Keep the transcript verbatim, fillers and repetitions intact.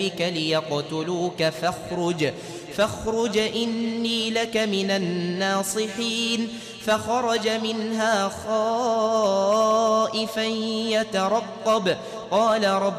ليقتلوك فاخرج فاخرج إني لك من الناصحين فخرج منها خائفا يترقب قال رب